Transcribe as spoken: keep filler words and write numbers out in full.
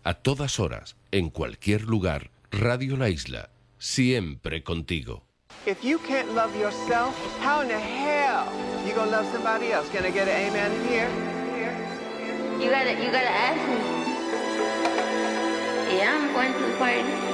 A todas horas, en cualquier lugar, Radio La Isla, siempre contigo. If you can't love yourself, how in the hell you gonna love somebody else? Can I get an amen in here? You gotta, you gotta ask me. Yeah, I'm going to the party.